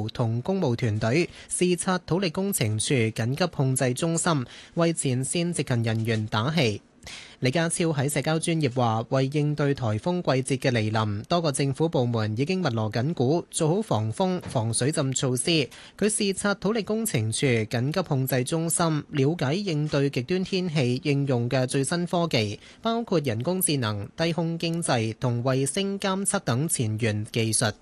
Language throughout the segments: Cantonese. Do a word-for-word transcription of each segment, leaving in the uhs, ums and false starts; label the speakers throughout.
Speaker 1: 務同公務團隊視察土力工程處緊急控制中心，為前線值勤人員打氣。李家超喺社交專頁話，為應對颱風季節嘅嚟臨，多個政府部門已經密鑼緊鼓，做好防風防水浸措施。佢視察土力工程處緊急控制中心，了解應對極端天氣應用嘅最新科技，包括人工智能、低空經濟同衛星監測等前沿技術。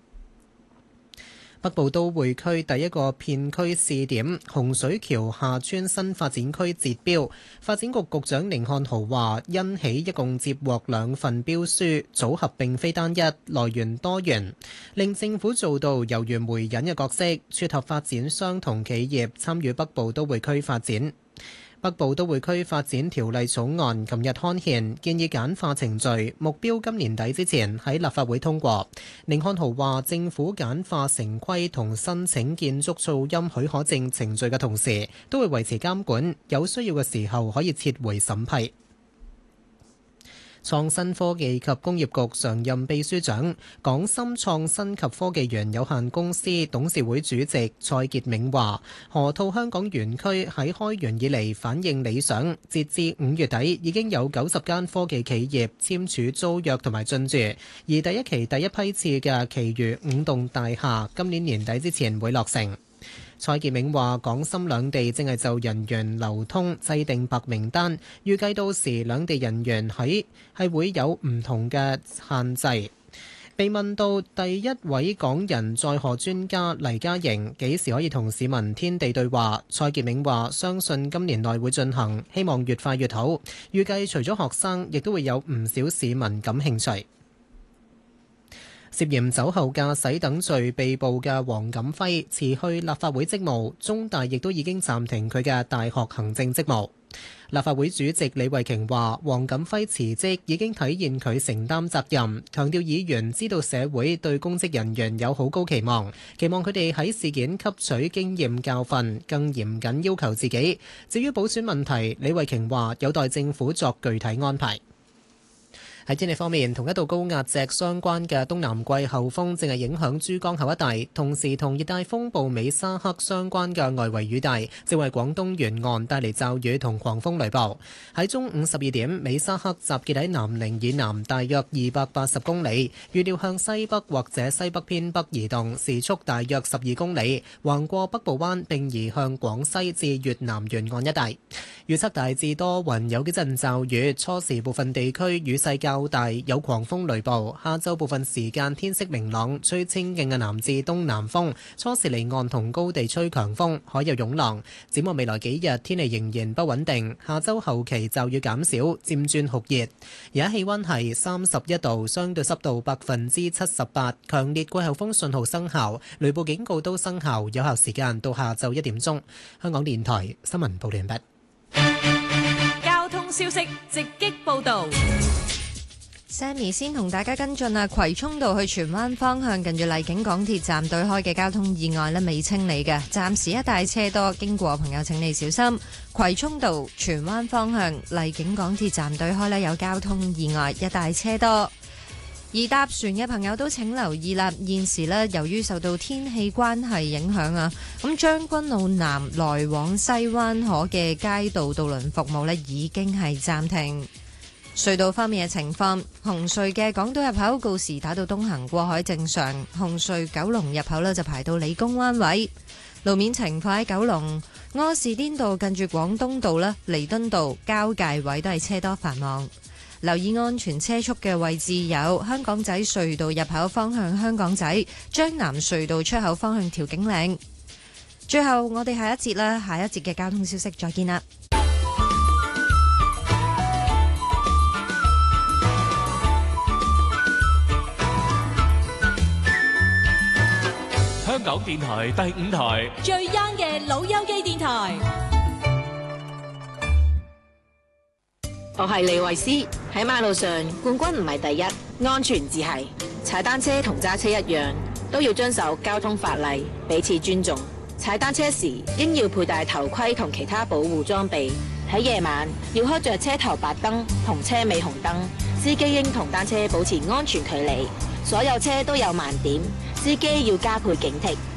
Speaker 1: 北部都會區第一個片區試點洪水橋下村新發展區截標，發展局局長寧漢豪話：因起一共接獲兩份標書，組合並非單一，來源多元，令政府做到猶如媒人嘅角色，撮合發展商同企業參與北部都會區發展。北部都會區發展條例草案琴日刊憲，建議簡化程序，目標今年底之前喺立法會通過。寧漢豪話：政府簡化城規同申請建築噪音許可證程序嘅同時，都會維持監管，有需要嘅時候可以撤回審批。創新科技及工業局常任秘書長、港深創新及科技園有限公司董事會主席蔡傑銘話：河套香港園區喺開園以嚟反應理想，截至五月底已經有九十間科技企業簽署租約同埋進駐，而第一期第一批次嘅其餘五棟大廈今年年底之前會落成。蔡傑銘話：港深兩地正係就人員流通制定白名單，預計到時兩地人員喺係會有唔同嘅限制。被問到第一位港人載荷專家黎嘉瑩幾時可以同市民天地對話，蔡傑銘話：相信今年內會進行，希望越快越好。預計除咗學生，亦都會有唔少市民感興趣。涉嫌酒後駕駛等罪被捕嘅黃錦輝辭去立法會職務，中大亦都已經暫停佢嘅大學行政職務。立法會主席李慧瓊話：黃錦輝辭職已經體現佢承擔責任，強調議員知道社會對公職人員有好高期望，期望佢哋喺事件吸取經驗教訓，更嚴謹要求自己。至於補選問題，李慧瓊話有待政府作具體安排。喺天氣方面，同一道高壓脊相關嘅東南季候風正係影響珠江口一帶，同時同熱帶風暴美沙克相關嘅外圍雨帶正為廣東沿岸帶嚟驟雨同狂風雷暴。喺中午十二點，美沙克集結喺南寧以南大約二百八十公里，預料向西北或者西北偏北移動，時速大約十二公里，橫過北部灣並移向廣西至越南沿岸一帶。預測大致多雲，有幾陣驟雨，初時部分地區雨勢較大，有狂風雷暴。下晝部分時間天色明朗，吹清勁嘅南至東南風，初時離岸同高地吹強風，海有湧浪。展望未來幾日，天氣仍然不穩定，下週後期驟雨減少，漸轉酷熱。而家氣溫係三十一度，相對濕度百分之七十八，強烈季候風信號生效，雷暴警告都生效，有效時間到下晝一點鐘。香港電台新聞報道完畢。
Speaker 2: 交通消息直擊報道。
Speaker 3: Sammy 先同大家跟進啊，葵涌道去荃灣方向近住荔景港鐵站對開嘅交通意外呢未清理嘅，暫時一帶車多，經過朋友請你小心。葵涌道荃灣方向荔景港鐵站對開呢有交通意外，一帶車多。而搭船嘅朋友都請留意啦，現時呢由於受到天氣關係影響啊，咁將軍澳南來往西灣河嘅街道渡輪服務呢已經係暫停。隧道方面嘅情況，紅隧嘅港島入口告士打道東行過海正常，紅隧九龍入口呢就排到理工灣位。路面情況喺九龍柯士甸道近住廣東道啦、彌敦道交界位都係車多繁忙。留意安全車速嘅位置有香港仔隧道入口方向香港仔、將南隧道出口方向調景嶺。最後我哋下一節啦，下一節嘅交通消息再見啦。
Speaker 4: 香港電台第五台
Speaker 2: 最 young 嘅老友記電台。
Speaker 5: 我係李慧詩，喺馬路上冠軍唔係第一，安全至係。踩單車同揸車一樣，都要遵守交通法例，彼此尊重。踩單車時應要佩戴頭盔同其他保護裝備。喺夜晚要開着車頭白燈同車尾紅燈，司機應同單車保持安全距離。所有車都有盲點，司機要加倍警惕。